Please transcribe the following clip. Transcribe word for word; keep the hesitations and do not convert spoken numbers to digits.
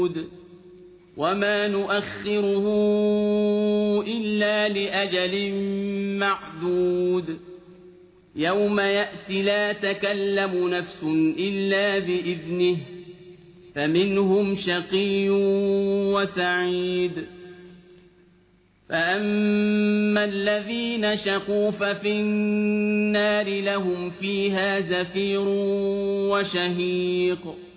وما نؤخره إلا لأجل معدود يوم يأتي لا تكلم نفس إلا بإذنه فمنهم شقي وسعيد فأما الذين شقوا ففي النار لهم فيها زفير وشهيق